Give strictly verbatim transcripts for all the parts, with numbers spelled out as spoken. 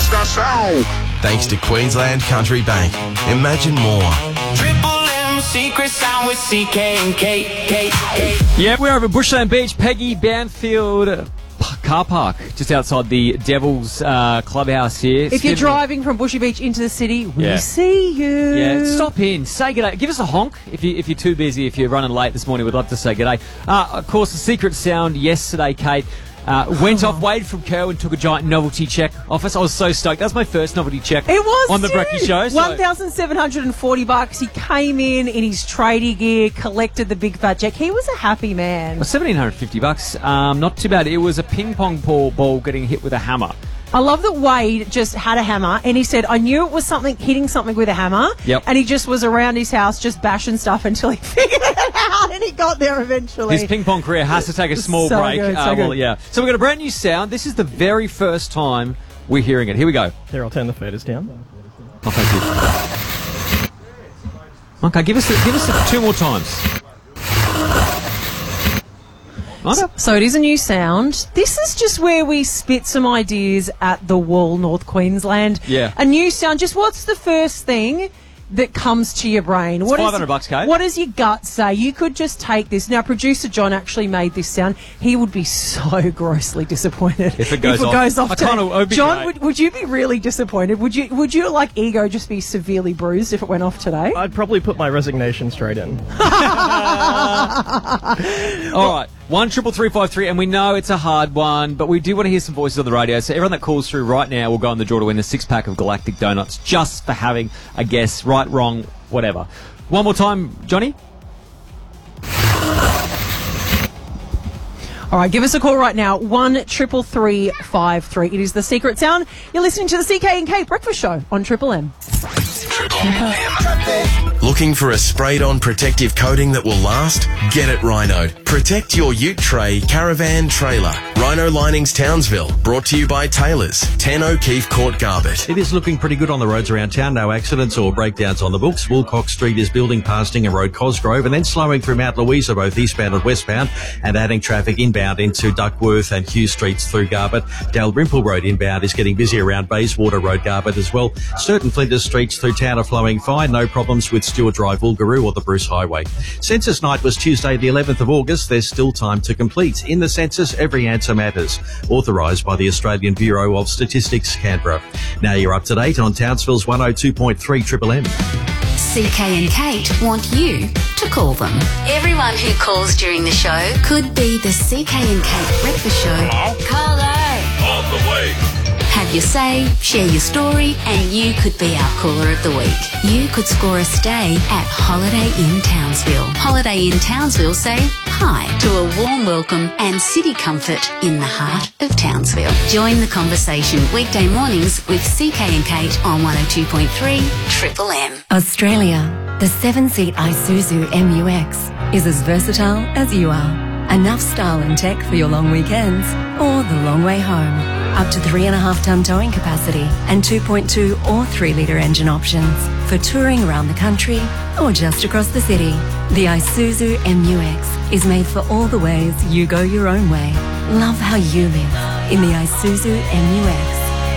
That's the sound. Thanks to Queensland Country Bank. Imagine more. Triple M Secret Sound with C K and K. K, K. Yeah, we're over at Bushland Beach, Peggy Banfield car park, just outside the Devils uh, clubhouse here. If you're driving from Bushy Beach into the city, we Yeah. see you. Yeah, stop in, say g'day. Give us a honk if, you, if you're too busy, if you're running late this morning. We'd love to say g'day. Uh, of course, the secret sound yesterday, Kate, uh, went off. Wade from Kerwin took a giant novelty check off us. I was so stoked. That was my first novelty check It was on the too. Brekkie Show. So. one thousand seven hundred forty bucks. He came in in his tradie gear, collected the big fat check. He was a happy man. Well, seventeen hundred fifty bucks. Um, not too bad. It was a ping pong ball, ball getting hit with a hammer. I love that Wade just had a hammer and he said, I knew it was something, hitting something with a hammer. Yep. And he just was around his house just bashing stuff until he figured it out and he got there eventually. His ping pong career has to take a small So break. good, so uh, well, good. yeah. So we've got a brand new sound. This is the very first time we're hearing it. Here we go. Here, I'll turn the feeders down. Oh, thank you. Okay, give us the, give us the two more times. Okay. So it is a new sound. This is just where we spit some ideas at the wall, North Queensland. Yeah. A new sound. Just what's the first thing that comes to your brain? What five hundred bucks, Kate. What does your gut say? You could just take this. Now, producer John actually made this sound. He would be so grossly disappointed If it goes if it off. goes off. I to- kinda- it would be John, great. would, would you be really disappointed? Would you? Would your like ego just be severely bruised if it went off today? I'd probably put my resignation straight in. All right. One triple three five three, and we know it's a hard one, but we do want to hear some voices on the radio. So everyone that calls through right now will go in the draw to win a six pack of Galactic Donuts just for having a guess, right, wrong, whatever. One more time, Johnny. All right, give us a call right now. One triple three five three. It is the secret sound. You're listening to the C K and K Breakfast Show on Triple M. Looking for a sprayed-on protective coating that will last? Get it Rhinoed. Protect your ute tray, caravan, trailer. Rhino Linings Townsville. Brought to you by Taylors. ten O'Keefe Court, Garbett. It is looking pretty good on the roads around town. No accidents or breakdowns on the books. Wilcox Street is building past Ingham Road, Cosgrove, and then slowing through Mount Louisa, both eastbound and westbound, and adding traffic inbound into Duckworth and Hughes Streets through Garbett. Dalrymple Road inbound is getting busy around Bayswater Road, Garbett as well. Certain Flinders Streets through town are flowing fine. No problems with Stewart Drive, Woolgaroo or the Bruce Highway. Census night was Tuesday the eleventh of August. There's still time to complete. In the census, every answer matters. Authorised by the Australian Bureau of Statistics, Canberra. Now you're up to date on Townsville's one oh two point three Triple M. C K and Kate want you to call them. Everyone who calls during the show could be the C K and Kate Breakfast Show. Caller. On the way. Have your say, share your story, and you could be our caller of the week. You could score a stay at Holiday Inn Townsville. Holiday Inn Townsville say hi to a warm welcome and city comfort in the heart of Townsville. Join the conversation weekday mornings with C K and Kate on one oh two point three Triple M. Australia, the seven-seat Isuzu M U X is as versatile as you are. Enough style and tech for your long weekends or the long way home. Up to three and a half tonne towing capacity and two point two or three litre engine options for touring around the country or just across the city. The Isuzu M U X is made for all the ways you go your own way. Love how you live in the Isuzu M U X.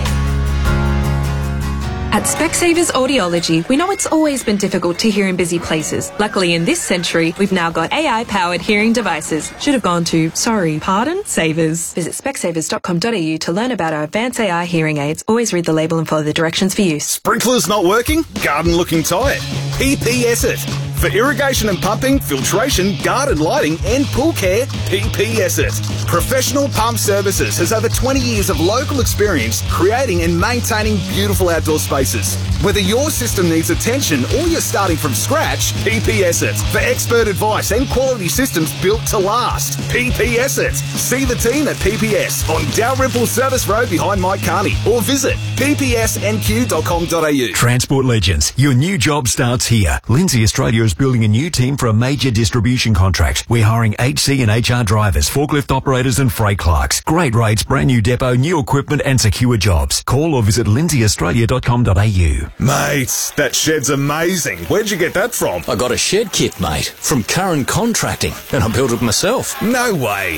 At Specsavers Audiology, we know it's always been difficult to hear in busy places. Luckily, in this century, we've now got A I-powered hearing devices. Should have gone to, sorry, pardon, Savers. Visit specsavers dot com dot a u to learn about our advanced A I hearing aids. Always read the label and follow the directions for use. Sprinklers not working? Garden looking tight? P P S it. For irrigation and pumping, filtration, garden lighting and pool care, P P S it. Professional Pump Services has over twenty years of local experience creating and maintaining beautiful outdoor spaces. Whether your system needs attention or you're starting from scratch, P P S it. For expert advice and quality systems built to last, P P S it. See the team at P P S on Dalrymple Service Road behind Mike Carney or visit p p s n q dot com dot a u. Transport Legends, your new job starts here. Lindsay Australia is building a new team for a major distribution contract. We're hiring H C and H R drivers, forklift operators and freight clerks. Great rates, brand new depot, new equipment and secure jobs. Call or visit lindsay australia dot com dot a u. Mate, that shed's amazing. Where'd you get that from? I got a shed kit, mate, from Curran Contracting, and I built it myself. No way. Yes,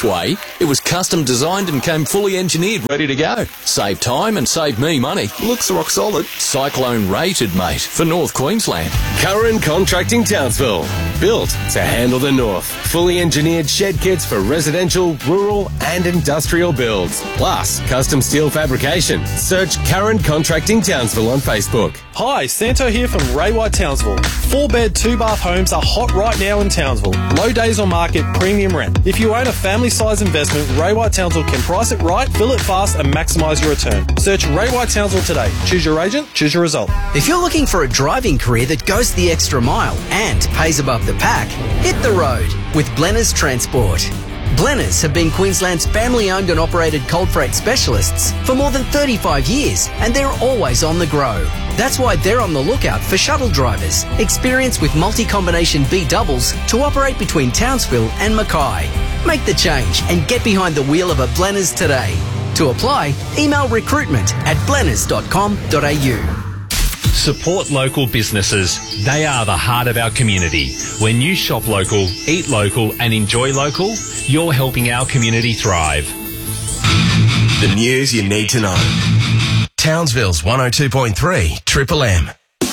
way. It was custom designed and came fully engineered, ready to go. Save time and save me money. Looks rock solid. Cyclone rated, mate, for North Queensland. Curran Contracting Townsville. Built to handle the north. Fully engineered shed kits for residential, rural and industrial builds. Plus, custom steel fabrication. Search Curran Contracting Townsville on Facebook. Hi, Santo here from Ray White Townsville. Four bed, two bath homes are hot right now in Townsville. Low days on market, premium rent. If you own a family size investment, Ray White Townsville can price it right, fill it fast and maximise your return. Search Ray White Townsville today. Choose your agent, choose your result. If you're looking for a driving career that goes the extra mile and pays above the pack, hit the road with Blenners Transport. Blenners have been Queensland's family-owned and operated cold freight specialists for more than thirty-five years, and they're always on the grow. That's why they're on the lookout for shuttle drivers, experienced with multi-combination B doubles to operate between Townsville and Mackay. Make the change and get behind the wheel of a Blenners today. To apply, email recruitment at blenners dot com dot a u. Support local businesses. They are the heart of our community. When you shop local, eat local and enjoy local, you're helping our community thrive. The news you need to know. Townsville's one oh two point three Triple M.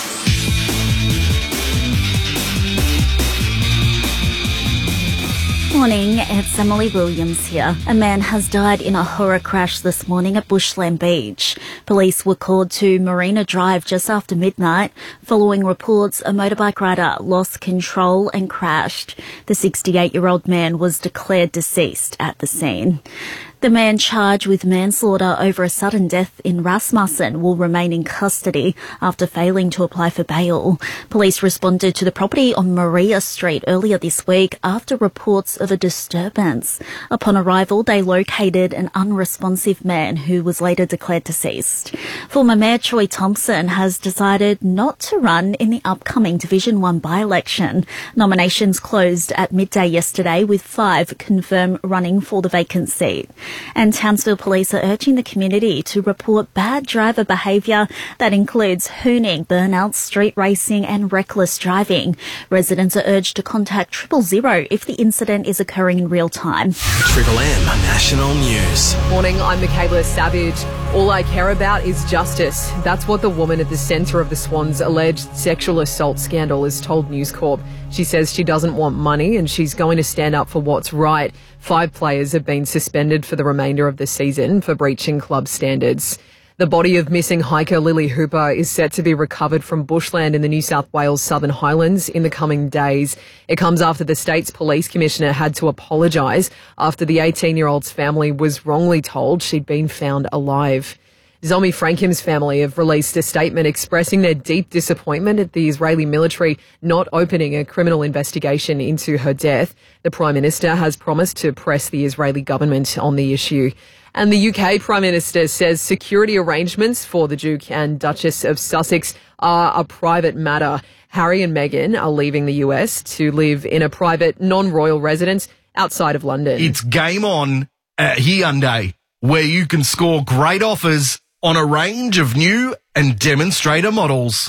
Morning, it's Emily Williams here. A man has died in a horror crash this morning at Bushland Beach. Police were called to Marina Drive just after midnight following reports a motorbike rider lost control and crashed. The sixty-eight-year-old man was declared deceased at the scene. The man charged with manslaughter over a sudden death in Rasmussen will remain in custody after failing to apply for bail. Police responded to the property on Maria Street earlier this week after reports of a disturbance. Upon arrival, they located an unresponsive man who was later declared deceased. Former Mayor Troy Thompson has decided not to run in the upcoming Division one by-election. Nominations closed at midday yesterday with five confirmed running for the vacant seat. And Townsville Police are urging the community to report bad driver behaviour that includes hooning, burnout, street racing and reckless driving. Residents are urged to contact triple zero if the incident is occurring in real time. Triple M National News. Morning, I'm Michaela Savage. All I care about is justice. That's what the woman at the centre of the Swans' alleged sexual assault scandal has told News Corp. She says she doesn't want money and she's going to stand up for what's right. Five players have been suspended for the remainder of the season for breaching club standards. The body of missing hiker Lily Hooper is set to be recovered from bushland in the New South Wales Southern Highlands in the coming days. It comes after the state's police commissioner had to apologise after the eighteen-year-old's family was wrongly told she'd been found alive. Zomi Frankim's family have released a statement expressing their deep disappointment at the Israeli military not opening a criminal investigation into her death. The Prime Minister has promised to press the Israeli government on the issue. And the U K Prime Minister says security arrangements for the Duke and Duchess of Sussex are a private matter. Harry and Meghan are leaving the U S to live in a private, non-royal residence outside of London. It's game on at Hyundai, where you can score great offers on a range of new and demonstrator models.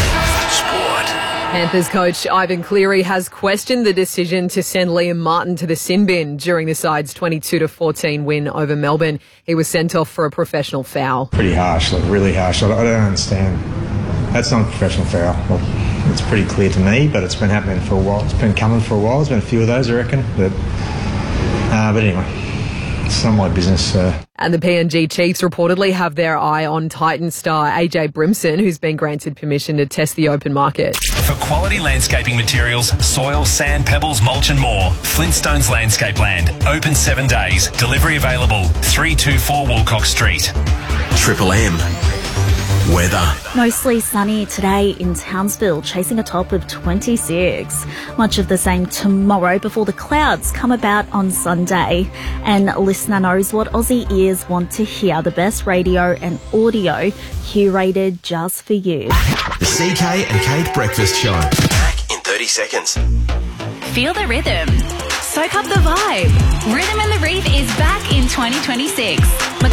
Panthers coach Ivan Cleary has questioned the decision to send Liam Martin to the sin bin during the side's twenty-two to fourteen win over Melbourne. He was sent off for a professional foul. Pretty harsh, like really harsh. I don't, I don't understand. That's not a professional foul. Well, it's pretty clear to me, but it's been happening for a while. It's been coming for a while. There's been a few of those, I reckon. But, uh, but anyway. It's not my business. Uh. And the P N G Chiefs reportedly have their eye on Titan star A J Brimson, who's been granted permission to test the open market. For quality landscaping materials, soil, sand, pebbles, mulch and more, Flintstones Landscape Land. Open seven days. Delivery available. three two four Woolcock Street. Triple M. Weather. Mostly sunny today in Townsville, chasing a top of twenty-six. Much of the same tomorrow before the clouds come about on Sunday. And listener knows what Aussie ears want to hear. The best radio and audio curated just for you. The C K and Kate Breakfast Show. Back in thirty seconds. Feel the rhythm. Soak up the vibe. Rhythm and the Reef is back in twenty twenty-six.